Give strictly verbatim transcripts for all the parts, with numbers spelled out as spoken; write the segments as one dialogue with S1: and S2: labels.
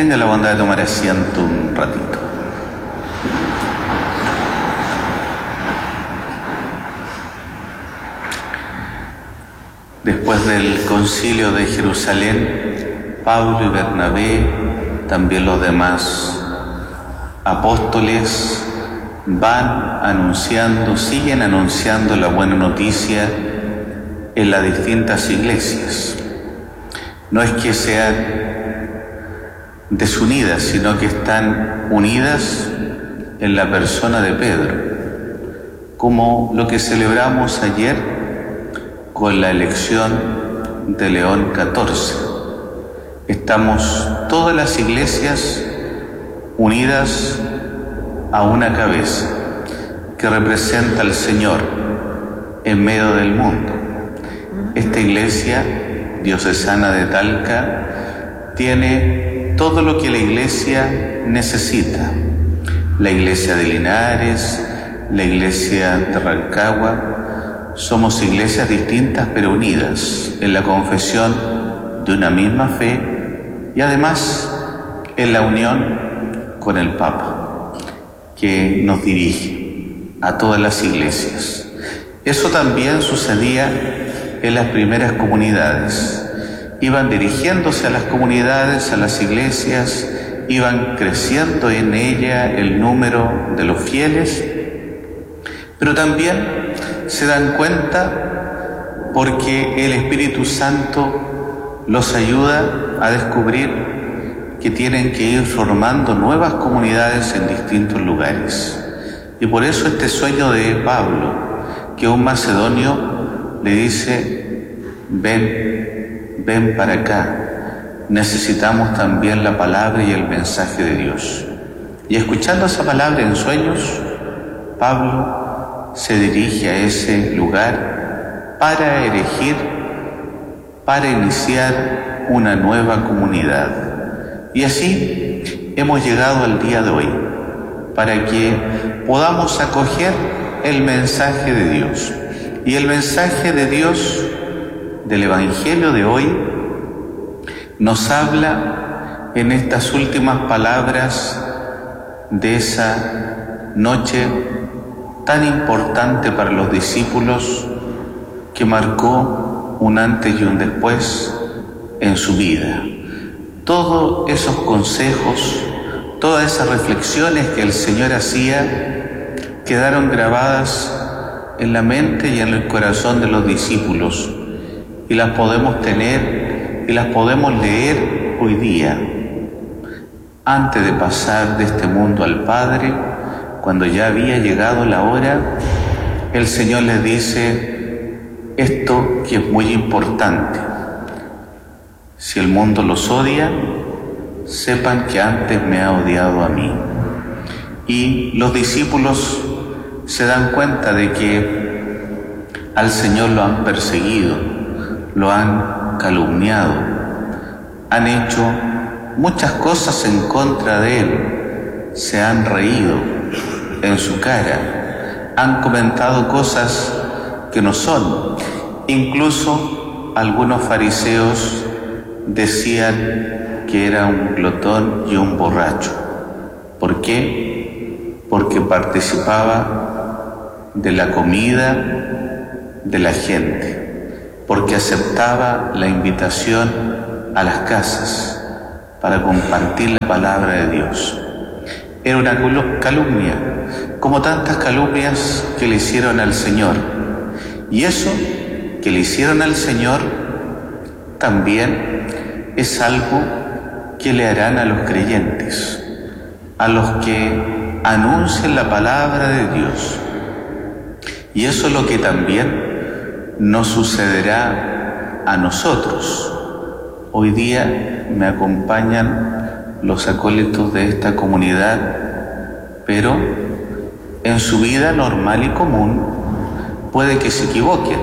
S1: Tenga la bondad de tomar asiento un ratito. Después del concilio de Jerusalén, Pablo y Bernabé, también los demás apóstoles, van anunciando, siguen anunciando la buena noticia en las distintas iglesias. No es que sean desunidas, sino que están unidas en la persona de Pedro, como lo que celebramos ayer con la elección de León catorce. Estamos todas las iglesias unidas a una cabeza que representa al Señor en medio del mundo. Esta iglesia diocesana de Talca tiene todo lo que la iglesia necesita. La iglesia de Linares, la iglesia de Rancagua, somos iglesias distintas pero unidas en la confesión de una misma fe y además en la unión con el Papa, que nos dirige a todas las iglesias. Eso también sucedía en las primeras comunidades. Iban dirigiéndose a las comunidades, a las iglesias, iban creciendo en ella el número de los fieles, pero también se dan cuenta porque el Espíritu Santo los ayuda a descubrir que tienen que ir formando nuevas comunidades en distintos lugares. Y por eso este sueño de Pablo, que un macedonio le dice: ven, ven para acá, necesitamos también la palabra y el mensaje de Dios. Y escuchando esa palabra en sueños, Pablo se dirige a ese lugar para elegir, para iniciar una nueva comunidad. Y así hemos llegado al día de hoy, para que podamos acoger el mensaje de Dios. Y el mensaje de Dios del Evangelio de hoy nos habla en estas últimas palabras de esa noche tan importante para los discípulos, que marcó un antes y un después en su vida. Todos esos consejos, todas esas reflexiones que el Señor hacía, quedaron grabadas en la mente y en el corazón de los discípulos, y las podemos tener y las podemos leer hoy día, antes de pasar de este mundo al Padre. Cuando ya había llegado la hora, el Señor les dice esto que es muy importante: si el mundo los odia, sepan que antes me ha odiado a mí. Y los discípulos se dan cuenta de que al Señor lo han perseguido, lo han calumniado, han hecho muchas cosas en contra de Él, se han reído en su cara, han comentado cosas que no son. Incluso algunos fariseos decían que era un glotón y un borracho. ¿Por qué? Porque participaba de la comida de la gente, porque aceptaba la invitación a las casas para compartir la palabra de Dios. Era una calumnia, como tantas calumnias que le hicieron al Señor. Y eso que le hicieron al Señor también es algo que le harán a los creyentes, a los que anuncien la palabra de Dios. Y eso es lo que también nos sucederá a nosotros. Hoy día me acompañan los acólitos de esta comunidad, pero en su vida normal y común puede que se equivoquen.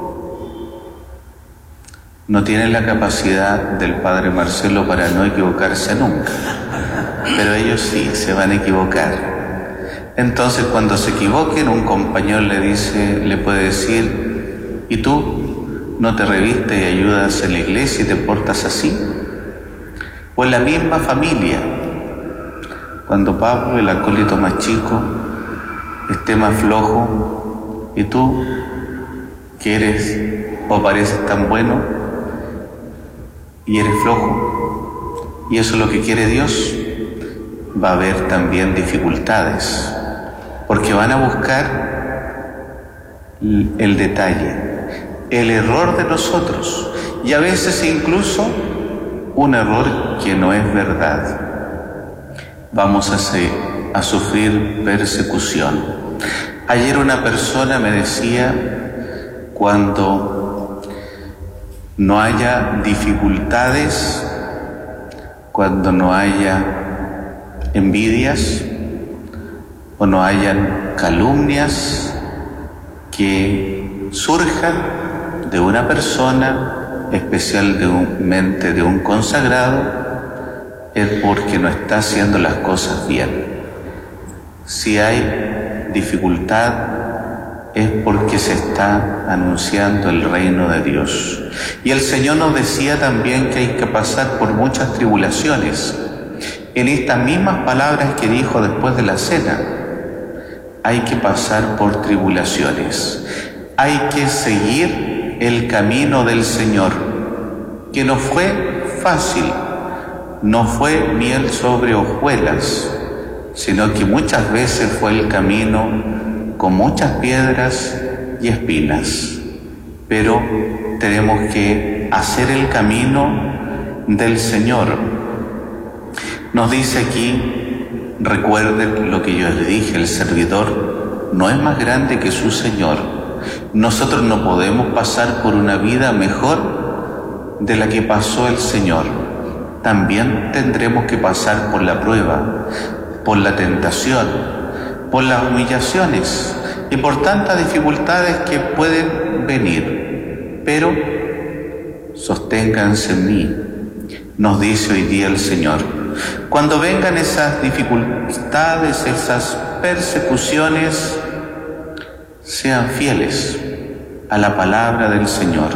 S1: No tienen la capacidad del Padre Marcelo para no equivocarse nunca, pero ellos sí se van a equivocar. Entonces, cuando se equivoquen, un compañero le dice, le puede decir: ¿y tú no te revistes y ayudas en la iglesia y te portas así? o en la misma familia. Cuando Pablo, el acólito más chico, esté más flojo, y tú, que eres o pareces tan bueno, y eres flojo, y eso es lo que quiere Dios, va a haber también dificultades, porque van a buscar el detalle, el error de nosotros, y a veces incluso un error que no es verdad. Vamos a, se, a sufrir persecución. Ayer una persona me decía, cuando no haya dificultades, cuando no haya envidias o no hayan calumnias que surjan de una persona, especialmente de un consagrado, es porque no está haciendo las cosas bien. Si hay dificultad, es porque se está anunciando el reino de Dios. Y el Señor nos decía también que hay que pasar por muchas tribulaciones. En estas mismas palabras que dijo después de la cena, hay que pasar por tribulaciones. Hay que seguir el camino del Señor, que no fue fácil, no fue miel sobre hojuelas, sino que muchas veces fue el camino con muchas piedras y espinas. Pero tenemos que hacer el camino del Señor. Nos dice aquí, recuerden lo que yo les dije, el servidor no es más grande que su Señor. Nosotros no podemos pasar por una vida mejor de la que pasó el Señor. También tendremos que pasar por la prueba, por la tentación, por las humillaciones y por tantas dificultades que pueden venir. Pero sosténganse en mí, nos dice hoy día el Señor. Cuando vengan esas dificultades, esas persecuciones, sean fieles a la palabra del Señor.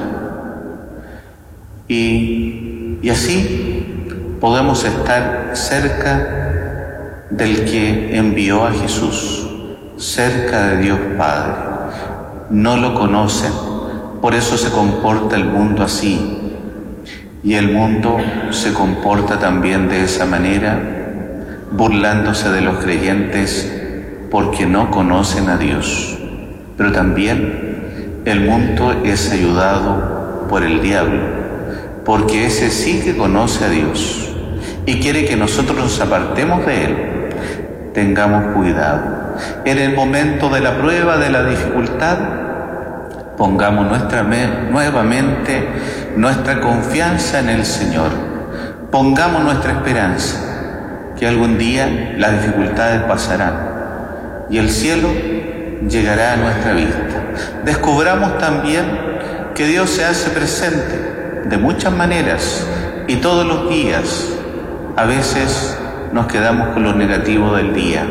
S1: Y, y así podemos estar cerca del que envió a Jesús, cerca de Dios Padre. No lo conocen, por eso se comporta el mundo así. Y el mundo se comporta también de esa manera, burlándose de los creyentes porque no conocen a Dios. Pero también el mundo es ayudado por el diablo, porque ese sí que conoce a Dios y quiere que nosotros nos apartemos de él. Tengamos cuidado. En el momento de la prueba, de la dificultad, pongamos nuestra me- nuevamente nuestra confianza en el Señor. Pongamos nuestra esperanza, que algún día las dificultades pasarán y el cielo llegará a nuestra vista. Descubramos también que Dios se hace presente de muchas maneras y todos los días. A veces nos quedamos con lo negativo del día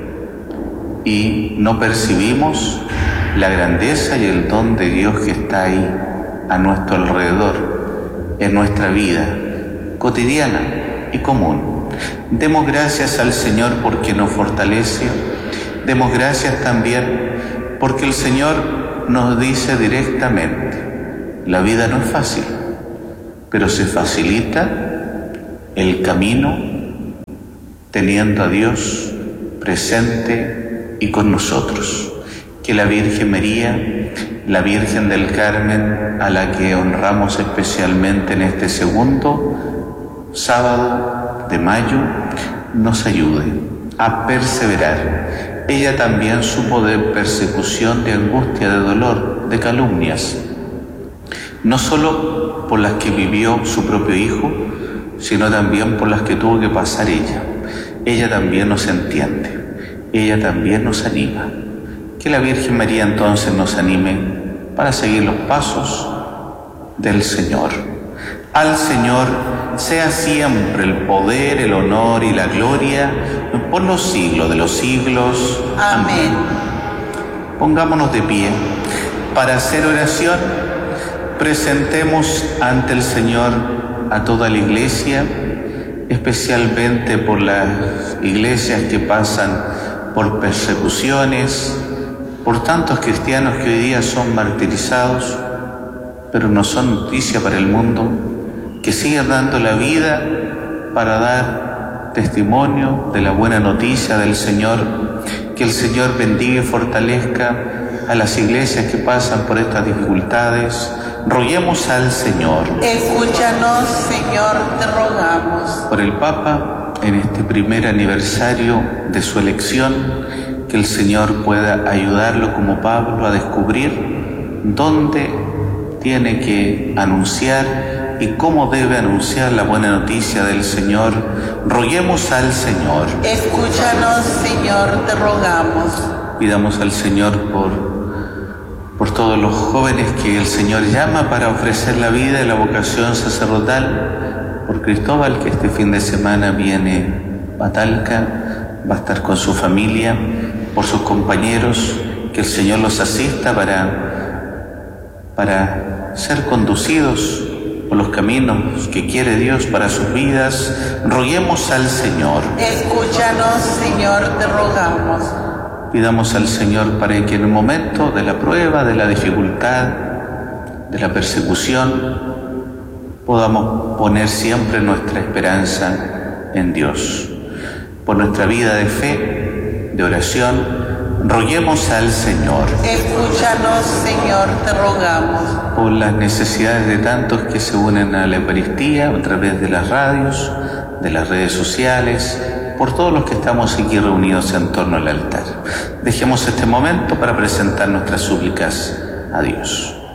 S1: y no percibimos la grandeza y el don de Dios que está ahí a nuestro alrededor, en nuestra vida cotidiana y común. Demos gracias al Señor porque nos fortalece. Demos gracias también porque el Señor nos dice directamente, la vida no es fácil, pero se facilita el camino teniendo a Dios presente y con nosotros. Que la Virgen María, la Virgen del Carmen, a la que honramos especialmente en este segundo sábado de mayo, nos ayude a perseverar. Ella también supo de persecución, de angustia, de dolor, de calumnias, no solo por las que vivió su propio hijo, sino también por las que tuvo que pasar ella. Ella también nos entiende, ella también nos anima. Que la Virgen María entonces nos anime para seguir los pasos del Señor. Al Señor sea siempre el poder, el honor y la gloria por los siglos de los siglos. Amén. Pongámonos de pie para hacer oración. Presentemos ante el Señor a toda la Iglesia especialmente por las iglesias que pasan por persecuciones, por tantos cristianos que hoy día son martirizados, pero no son noticia para el mundo, que siguen dando la vida para dar testimonio de la buena noticia del Señor. Que el Señor bendiga y fortalezca a las iglesias que pasan por estas dificultades. Roguemos al Señor.
S2: Escúchanos, Señor, te rogamos.
S1: Por el Papa, en este primer aniversario de su elección, que el Señor pueda ayudarlo como Pablo a descubrir dónde tiene que anunciar y cómo debe anunciar la buena noticia del Señor. Roguemos al Señor.
S2: Escúchanos, Señor, te rogamos.
S1: Pidamos al Señor por, por todos los jóvenes que el Señor llama para ofrecer la vida y la vocación sacerdotal. Por Cristóbal, que este fin de semana viene a Talca, va a estar con su familia. Por sus compañeros, que el Señor los asista para, para ser conducidos por los caminos que quiere Dios para sus vidas. Roguemos al Señor.
S2: Escúchanos, Señor, te rogamos.
S1: Pidamos al Señor para que en el momento de la prueba, de la dificultad, de la persecución, podamos poner siempre nuestra esperanza en Dios. Por nuestra vida de fe, de oración, roguemos al Señor.
S2: Escúchanos, Señor, te rogamos.
S1: Por las necesidades de tantos que se unen a la Eucaristía a través de las radios, de las redes sociales, por todos los que estamos aquí reunidos en torno al altar. Dejemos este momento para presentar nuestras súplicas a Dios.